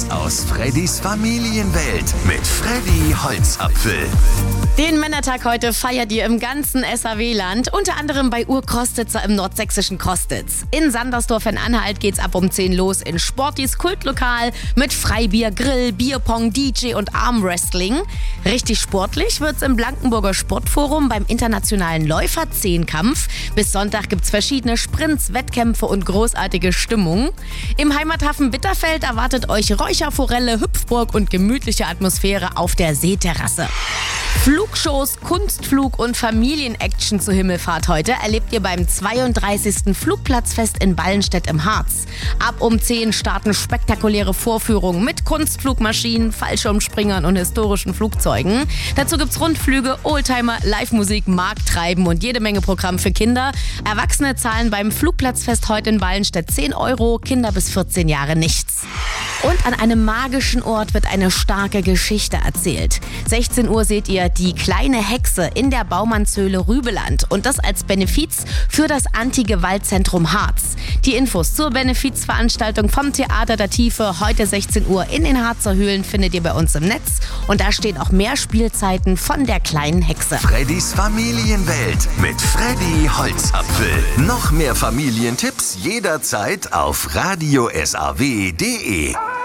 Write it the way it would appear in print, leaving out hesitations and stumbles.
Neues aus Freddys Familienwelt mit Freddy Holzapfel. Den Männertag heute feiert ihr im ganzen SAW-Land, unter anderem bei Urkrostitzer im nordsächsischen Krostitz. In Sandersdorf in Anhalt geht's ab um 10 los in Sportis Kultlokal mit Freibier, Grill, Bierpong, DJ und Armwrestling. Richtig sportlich wird's im Blankenburger Sportforum beim internationalen Läufer-Zehnkampf. Bis Sonntag gibt's verschiedene Sprints, Wettkämpfe und großartige Stimmung. Im Heimathafen Bitterfeld erwartet euch Räucherforelle, Hüpfburg und gemütliche Atmosphäre auf der Seeterrasse. Flugshows, Kunstflug und Familienaction zur Himmelfahrt heute erlebt ihr beim 32. Flugplatzfest in Ballenstedt im Harz. Ab um 10 starten spektakuläre Vorführungen mit Kunstflugmaschinen, Fallschirmspringern und historischen Flugzeugen. Dazu gibt's Rundflüge, Oldtimer, Live-Musik, Markttreiben und jede Menge Programm für Kinder. Erwachsene zahlen beim Flugplatzfest heute in Ballenstedt 10 €, Kinder bis 14 Jahre nichts. Und an einem magischen Ort wird eine starke Geschichte erzählt. 16 Uhr seht ihr die kleine Hexe in der Baumannshöhle Rübeland und das als Benefiz für das Anti-Gewalt-Zentrum Harz. Die Infos zur Benefizveranstaltung vom Theater der Tiefe heute 16 Uhr in den Harzer Höhlen findet ihr bei uns im Netz und da stehen auch mehr Spielzeiten von der kleinen Hexe. Freddys Familienwelt mit Freddy Holzapfel. Noch mehr Familientipps jederzeit auf radiosaw.de.